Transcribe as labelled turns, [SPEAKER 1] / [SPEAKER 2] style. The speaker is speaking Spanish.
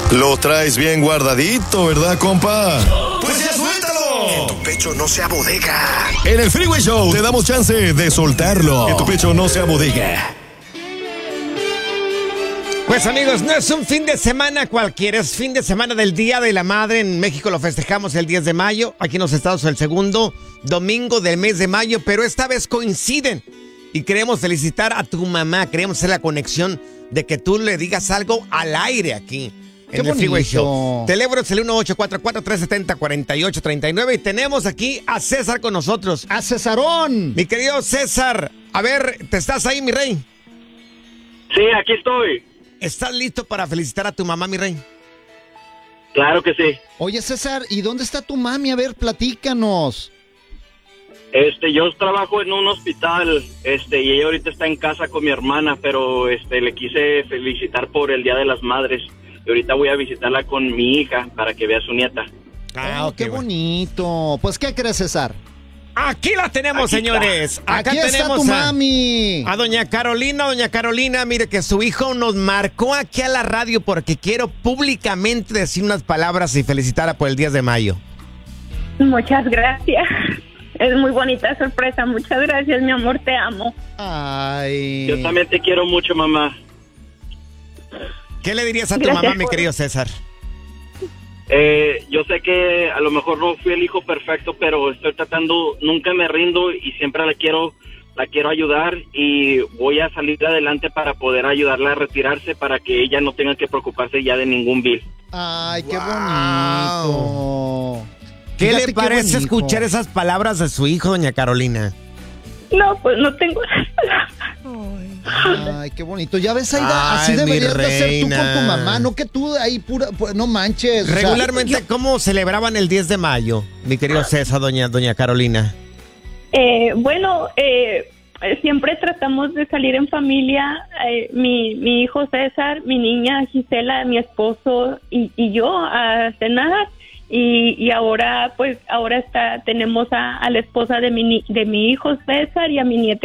[SPEAKER 1] Lo traes bien guardadito, ¿verdad, compa? ¡Pues ya suéltalo!
[SPEAKER 2] Que tu pecho no sea bodega.
[SPEAKER 1] En el Freeway Show te damos chance de soltarlo. Que tu pecho no sea bodega.
[SPEAKER 3] Pues amigos, no es un fin de semana cualquiera, es fin de semana del Día de la Madre. En México lo festejamos el 10 de mayo, aquí en los Estados el segundo domingo del mes de mayo, pero esta vez coinciden. Y queremos felicitar a tu mamá, queremos hacer la conexión de que tú le digas algo al aire aquí. En el Freeway Show. Teléfono es el 1844-370-4839 y tenemos aquí a César con nosotros.
[SPEAKER 4] ¡A Cesarón!
[SPEAKER 3] Mi querido César, a ver, ¿te estás ahí, mi rey?
[SPEAKER 5] Sí, aquí estoy.
[SPEAKER 3] ¿Estás listo para felicitar a tu mamá, mi rey?
[SPEAKER 5] Claro que sí.
[SPEAKER 4] Oye, César, ¿y dónde está tu mami? A ver, platícanos.
[SPEAKER 5] Yo trabajo en un hospital, y ella ahorita está en casa con mi hermana, pero le quise felicitar por el Día de las Madres. Y ahorita voy a visitarla con mi hija para que vea a su nieta.
[SPEAKER 4] Qué bonito. Pues, ¿qué crees, César?
[SPEAKER 3] Aquí la tenemos, aquí señores.
[SPEAKER 4] Acá tenemos está tu mami.
[SPEAKER 3] A doña Carolina. Doña Carolina, mire que su hijo nos marcó aquí a la radio porque quiero públicamente decir unas palabras y felicitarla por el 10 de mayo.
[SPEAKER 6] Muchas gracias. Es muy bonita sorpresa. Muchas gracias, mi amor, te amo.
[SPEAKER 4] Ay.
[SPEAKER 5] Yo también te quiero mucho, mamá.
[SPEAKER 3] ¿Qué le dirías a tu mamá, mi querido César?
[SPEAKER 5] Yo sé que a lo mejor no fui el hijo perfecto, pero estoy tratando, nunca me rindo y siempre la quiero ayudar y voy a salir adelante para poder ayudarla a retirarse para que ella no tenga que preocuparse ya de ningún bill.
[SPEAKER 4] Ay, qué bonito.
[SPEAKER 3] ¿Qué le parece escuchar esas palabras de su hijo, doña Carolina?
[SPEAKER 6] No, pues no tengo.
[SPEAKER 4] Ay, qué bonito. Ya ves, Aida, así deberías de ser tú con tu mamá, no que tú ahí pura, no manches.
[SPEAKER 3] Regularmente, ¿cómo celebraban el 10 de mayo, mi querido César, doña Carolina?
[SPEAKER 6] Siempre tratamos de salir en familia, mi hijo César, mi niña Gisela, mi esposo y yo a cenar. Y ahora tenemos a la esposa de mi hijo César y a mi nieta